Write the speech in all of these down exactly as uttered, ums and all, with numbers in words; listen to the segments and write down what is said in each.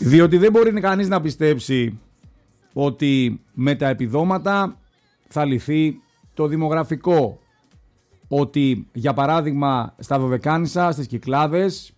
Διότι δεν μπορεί κανείς να πιστέψει ότι με τα επιδόματα θα λυθεί το δημογραφικό. Ότι για παράδειγμα στα Δωδεκάνησα, στις Κυκλάδες,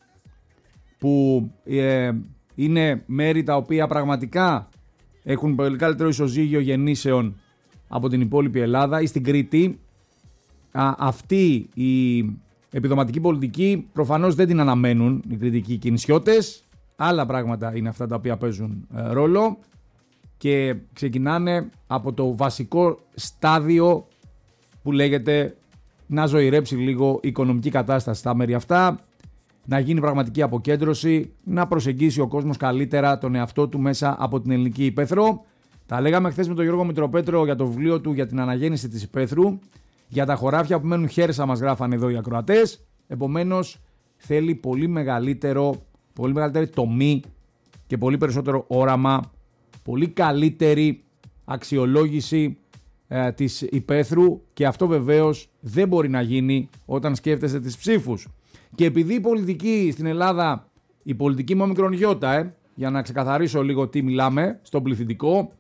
που ε, είναι μέρη τα οποία πραγματικά έχουν πολύ καλύτερο ισοζύγιο γεννήσεων από την υπόλοιπη Ελλάδα, ή στην Κρήτη, α, αυτή η επιδοματική πολιτική προφανώς δεν την αναμένουν οι κριτικοί κινησιώτες. Άλλα πράγματα είναι αυτά τα οποία παίζουν ε, ρόλο και ξεκινάνε από το βασικό στάδιο που λέγεται να ζωηρέψει λίγο η οικονομική κατάσταση στα μέρη αυτά, να γίνει πραγματική αποκέντρωση, να προσεγγίσει ο κόσμος καλύτερα τον εαυτό του μέσα από την ελληνική υπαίθρο. Τα λέγαμε χθες με τον Γιώργο Μητροπέτρο για το βιβλίο του για την αναγέννηση της υπαίθρου, για τα χωράφια που μένουν χέρσα μας γράφανε εδώ οι ακροατές. Επομένως θέλει πολύ μεγαλύτερο, πολύ μεγαλύτερη τομή και πολύ περισσότερο όραμα, πολύ καλύτερη αξιολόγηση ε, της υπαίθρου, και αυτό βεβαίως δεν μπορεί να γίνει όταν σκέφτεστε τις ψήφους. Και επειδή η πολιτική στην Ελλάδα, η πολιτική με όμικρον γιώτα, ε, για να ξεκαθαρίσω λίγο τι μιλάμε στον πληθυντικό,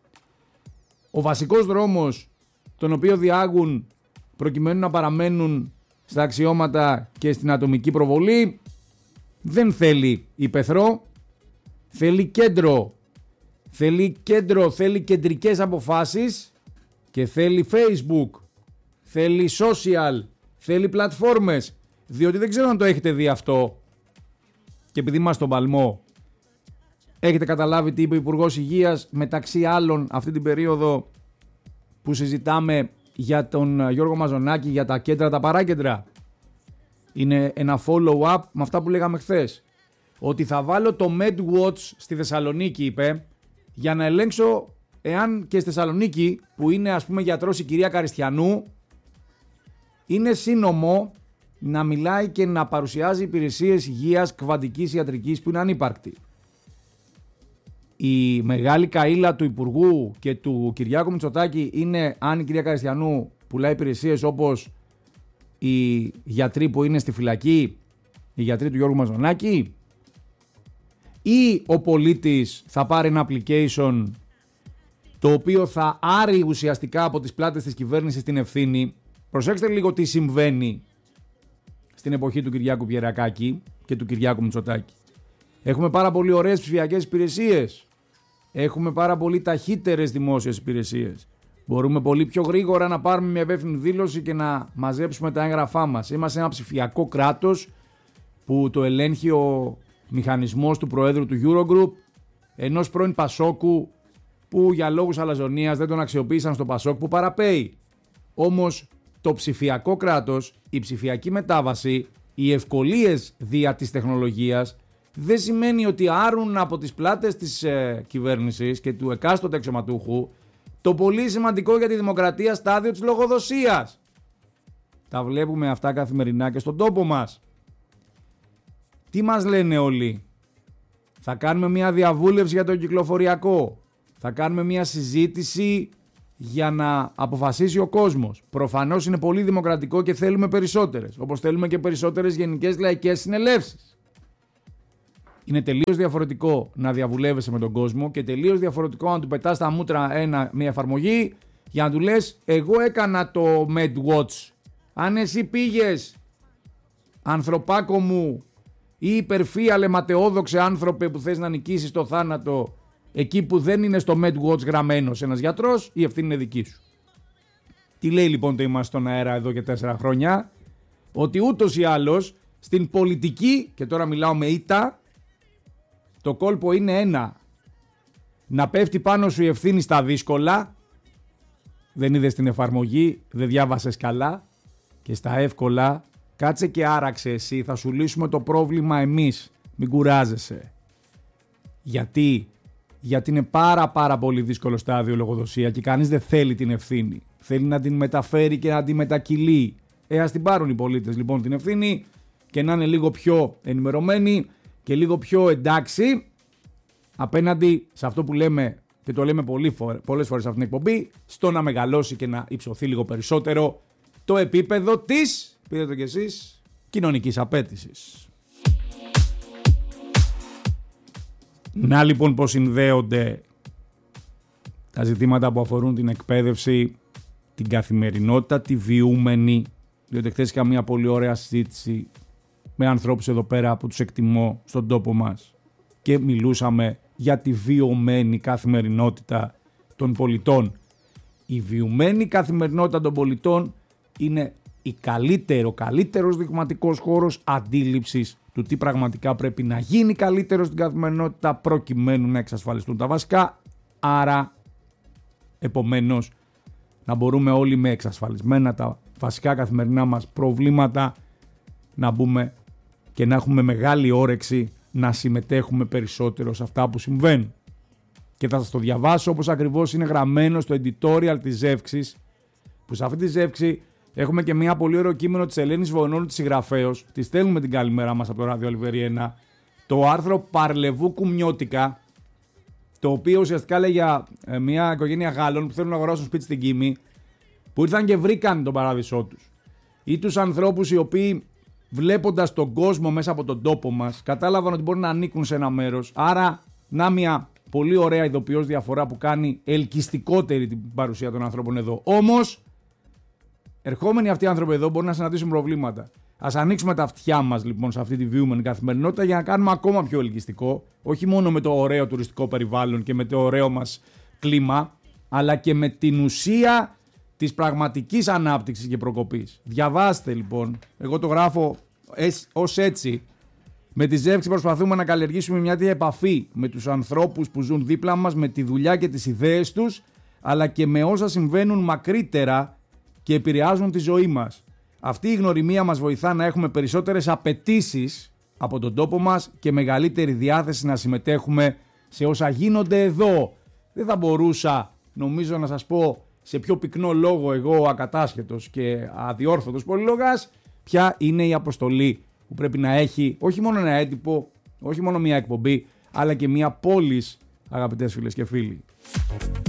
ο βασικός δρόμος τον οποίο διάγουν προκειμένου να παραμένουν στα αξιώματα και στην ατομική προβολή, δεν θέλει υπαίθρο, θέλει κέντρο. Θέλει κέντρο, θέλει κεντρικές αποφάσεις και θέλει Facebook, θέλει social, θέλει πλατφόρμες. Διότι δεν ξέρω αν το έχετε δει αυτό, και επειδή είμαστε στον παλμό, έχετε καταλάβει τι είπε ο Υπουργός Υγείας μεταξύ άλλων αυτή την περίοδο που συζητάμε για τον Γιώργο Μαζονάκη, για τα κέντρα, τα παράκεντρα. Είναι ένα follow-up με αυτά που λέγαμε χθες. Ότι θα βάλω το MedWatch στη Θεσσαλονίκη, είπε, για να ελέγξω εάν και στη Θεσσαλονίκη, που είναι ας πούμε γιατρός η κυρία Καριστιανού, είναι σύνομο να μιλάει και να παρουσιάζει υπηρεσίες υγείας κβαντικής ιατρικής που είναι ανύπαρκτη. Η μεγάλη καΐλα του Υπουργού και του Κυριάκου Μητσοτάκη είναι αν η κυρία Καριστιανού πουλάει υπηρεσίες όπως οι γιατροί που είναι στη φυλακή, οι γιατροί του Γιώργου Μαζονάκη, ή ο πολίτης θα πάρει ένα application το οποίο θα άρει ουσιαστικά από τις πλάτες της κυβέρνησης την ευθύνη. Προσέξτε λίγο τι συμβαίνει στην εποχή του Κυριάκου Πιερακάκη και του Κυριάκου Μητσοτάκη. Έχουμε πάρα πολύ ωραίες ψηφιακές υπηρεσίες. Έχουμε πάρα πολύ ταχύτερες δημόσιες υπηρεσίες. Μπορούμε πολύ πιο γρήγορα να πάρουμε μια υπεύθυνη δήλωση και να μαζέψουμε τα έγγραφά μας. Είμαστε ένα ψηφιακό κράτος που το ελέγχει ο μηχανισμός του Προέδρου του Eurogroup, ενός πρώην Πασόκου που για λόγους αλαζονίας δεν τον αξιοποίησαν στο Πασόκ που παραπέει. Όμως το ψηφιακό κράτος, η ψηφιακή μετάβαση, οι ευκολίες δια της τεχνολογίας δεν σημαίνει ότι άρουν από τις πλάτες της ε, κυβέρνησης και του εκάστοτε αξιωματούχου το πολύ σημαντικό για τη δημοκρατία στάδιο της λογοδοσίας. Τα βλέπουμε αυτά καθημερινά και στον τόπο μας. Τι μας λένε όλοι? Θα κάνουμε μια διαβούλευση για το κυκλοφοριακό. Θα κάνουμε μια συζήτηση για να αποφασίσει ο κόσμος. Προφανώς είναι πολύ δημοκρατικό και θέλουμε περισσότερες. Όπως θέλουμε και περισσότερες γενικές λαϊκές συνελεύσεις. Είναι τελείως διαφορετικό να διαβουλεύεσαι με τον κόσμο και τελείως διαφορετικό να του πετάς στα μούτρα ένα, μια εφαρμογή για να του λες εγώ έκανα το MedWatch. Αν εσύ πήγες, ανθρωπάκο μου, ή υπερφύαλε ματαιόδοξε άνθρωπε που θες να νικήσεις το θάνατο, εκεί που δεν είναι στο MedWatch γραμμένος ένας γιατρός, η ευθύνη είναι δική σου. Τι λέει λοιπόν το είμαστε στον αέρα εδώ και τέσσερα χρόνια? Ότι ούτως ή άλλως στην πολιτική, και τώρα μιλάω με ήττα, το κόλπο είναι ένα. Να πέφτει πάνω σου η ευθύνη στα δύσκολα, δεν είδες την εφαρμογή, δεν διάβασες καλά, και στα εύκολα κάτσε και άραξε εσύ, θα σου λύσουμε το πρόβλημα εμείς, μην κουράζεσαι. Γιατί? Γιατί είναι πάρα πάρα πολύ δύσκολο στάδιο λογοδοσία και κανείς δεν θέλει την ευθύνη. Θέλει να την μεταφέρει και να την μετακυλεί. Ε, ας την πάρουν οι πολίτες λοιπόν την ευθύνη και να είναι λίγο πιο ενημερωμένοι και λίγο πιο εντάξει απέναντι σε αυτό που λέμε και το λέμε πολλές φορές σε αυτήν την εκπομπή, στο να μεγαλώσει και να υψωθεί λίγο περισσότερο το επίπεδο της, πείτε το κι εσείς, κοινωνικής απέτησης. Να λοιπόν πώς συνδέονται τα ζητήματα που αφορούν την εκπαίδευση, την καθημερινότητα, τη βιούμενη, διότι χθες είχα μια πολύ ωραία συζήτηση με ανθρώπους εδώ πέρα που τους εκτιμώ στον τόπο μας και μιλούσαμε για τη βιωμένη καθημερινότητα των πολιτών. Η βιωμένη καθημερινότητα των πολιτών είναι η καλύτερο, καλύτερος δειγματικός χώρος αντίληψης του τι πραγματικά πρέπει να γίνει καλύτερο στην καθημερινότητα προκειμένου να εξασφαλιστούν τα βασικά. Άρα, επομένως, να μπορούμε όλοι με εξασφαλισμένα τα βασικά καθημερινά μας προβλήματα να μπούμε και να έχουμε μεγάλη όρεξη να συμμετέχουμε περισσότερο σε αυτά που συμβαίνουν. Και θα σας το διαβάσω όπως ακριβώς είναι γραμμένο στο editorial της Ζεύξης, που σε αυτή τη Ζεύξη έχουμε και μια πολύ ωραίο κείμενο της Ελένης Βοηνώνου, της συγγραφέως. Τη στέλνουμε την καλημέρα μας από το Ράδιο Ολιβέρι ένα. Το άρθρο Παρλεβού Κουμιώτικα, το οποίο ουσιαστικά λέει για ε, μια οικογένεια Γάλλων που θέλουν να αγοράσουν σπίτι στην Κίμη, που ήρθαν και βρήκαν τον παράδεισό τους. Ή τους ανθρώπους οι οποίοι, βλέποντας τον κόσμο μέσα από τον τόπο μας, κατάλαβαν ότι μπορούν να ανήκουν σε ένα μέρος. Άρα, να μια πολύ ωραία ειδοποιώς διαφορά που κάνει ελκυστικότερη την παρουσία των ανθρώπων εδώ. Όμως, ερχόμενοι αυτοί οι άνθρωποι εδώ μπορούν να συναντήσουν προβλήματα. Ας ανοίξουμε τα αυτιά μας λοιπόν σε αυτή τη βιούμενη καθημερινότητα για να κάνουμε ακόμα πιο ελκυστικό, όχι μόνο με το ωραίο τουριστικό περιβάλλον και με το ωραίο μας κλίμα, αλλά και με την ουσία της πραγματικής ανάπτυξης και προκοπής. Διαβάστε λοιπόν, εγώ το γράφω ως έτσι. Με τη Ζεύξη προσπαθούμε να καλλιεργήσουμε μια τέτοια επαφή με τους ανθρώπους που ζουν δίπλα μας, με τη δουλειά και τις ιδέες τους, αλλά και με όσα συμβαίνουν μακρύτερα και επηρεάζουν τη ζωή μας. Αυτή η γνωριμία μας βοηθά να έχουμε περισσότερες απαιτήσεις από τον τόπο μας και μεγαλύτερη διάθεση να συμμετέχουμε σε όσα γίνονται εδώ. Δεν θα μπορούσα, νομίζω, να σας πω σε πιο πυκνό λόγο εγώ, ακατάσχετος και αδιόρθωτος πολυλογάς, ποια είναι η αποστολή που πρέπει να έχει όχι μόνο ένα έντυπο, όχι μόνο μια εκπομπή, αλλά και μια πόλης, αγαπητές φίλες και φίλοι.